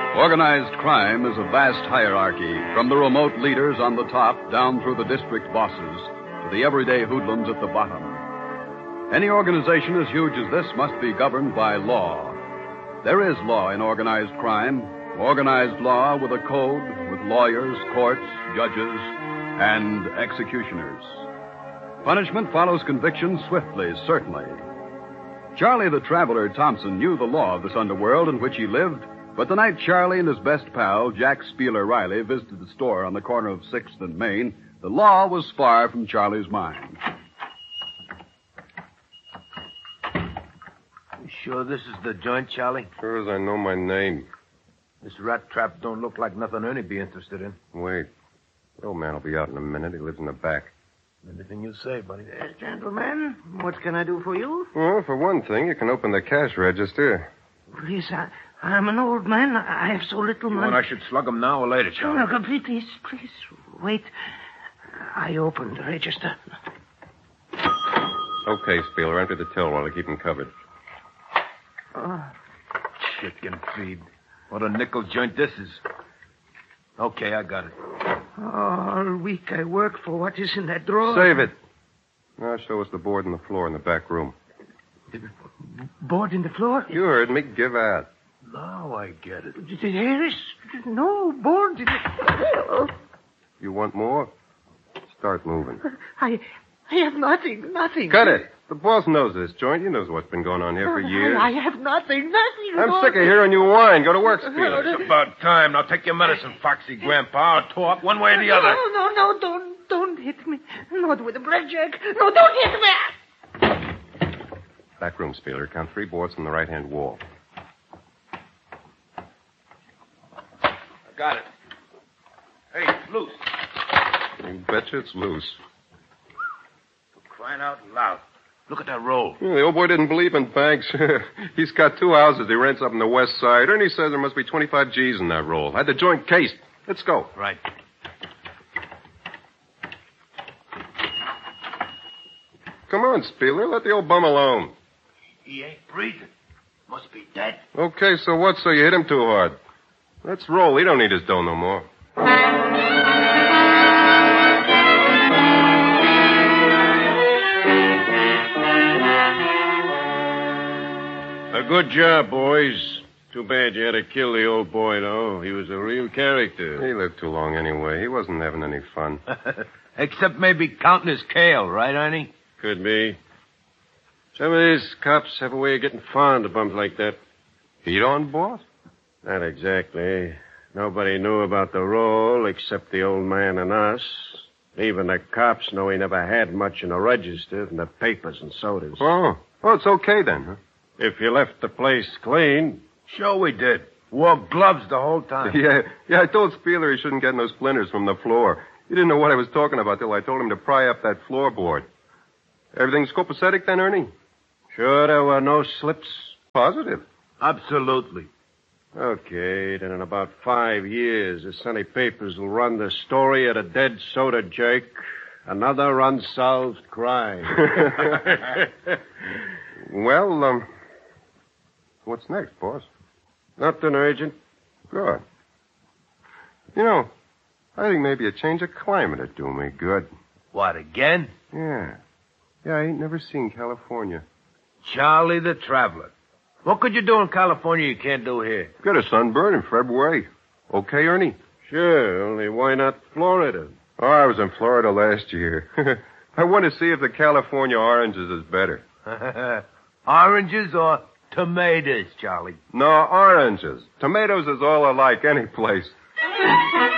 Organized crime is a vast hierarchy, from the remote leaders on the top down through the district bosses to the everyday hoodlums at the bottom. Any organization as huge as this must be governed by law. There is law in organized crime, organized law with a code, with lawyers, courts, judges, and executioners. Punishment follows conviction swiftly, certainly. Charlie the Traveler Thompson knew the law of this underworld in which he lived, but the night Charlie and his best pal, Jack Spieler Riley, visited the store on the corner of 6th and Main, the law was far from Charlie's mind. You sure this is the joint, Charlie? Sure as I know my name. This rat trap don't look like nothing Ernie'd be interested in. Wait. The old man will be out in a minute. He lives in the back. Anything you say, buddy. Gentlemen, what can I do for you? Well, for one thing, you can open the cash register. Please, I'm an old man. I have so little money. You want I should slug him now or later, Charlie? No, please, wait. I opened the register. Okay, Spieler, enter the till while I keep him covered. Chicken feed. What a nickel joint this is. Okay, I got it. All week I work for what is in that drawer. Save it. Now show us the board and the floor in the back room. Board in the floor? You heard me. Give out. Now I get it. There is no board in the... You want more? Start moving. I have nothing. Cut it. The boss knows this joint. He knows what's been going on here for years. I have nothing. I'm sick of hearing you whine. Go to work, Spieler. It's about time. Now take your medicine, Foxy Grandpa, or talk one way or the other. No, don't hit me. Not with a blackjack. No, don't hit me. Back room, Spieler. Count 3 boards from the right-hand wall. I got it. Hey, it's loose. You betcha it's loose. Crying out loud. Look at that roll. Yeah, the old boy didn't believe in banks. He's got 2 houses he rents up on the west side. Ernie says there must be 25 G's in that roll. Had the joint cased. Let's go. Right. Come on, Spieler. Let the old bum alone. He ain't breathing. Must be dead. Okay, so what? So you hit him too hard. Let's roll. He don't need his dough no more. A good job, boys. Too bad you had to kill the old boy, though. He was a real character. He lived too long anyway. He wasn't having any fun. Except maybe counting his kale, right, Ernie? Could be. Some of these cops have a way of getting fond of bums like that. Heat on, boss? Not exactly. Nobody knew about the roll except the old man and us. Even the cops know he never had much in the register than the papers and sodas. Oh, it's okay then, huh? If you left the place clean. Sure we did. Wore gloves the whole time. Yeah, I told Spieler he shouldn't get no splinters from the floor. He didn't know what I was talking about till I told him to pry up that floorboard. Everything's copacetic then, Ernie? Sure there were no slips? Positive. Absolutely. Okay, then in about 5 years, the Sunday papers will run the story of a dead soda jerk. Another unsolved crime. Well, what's next, boss? Nothing urgent. Good. You know, I think maybe a change of climate would do me good. What, again? Yeah, I ain't never seen California. Charlie the Traveler. What could you do in California you can't do here? Get a sunburn in February. Okay, Ernie? Sure, only why not Florida? Oh, I was in Florida last year. I want to see if the California oranges is better. Oranges or tomatoes, Charlie? No, oranges. Tomatoes is all alike any place.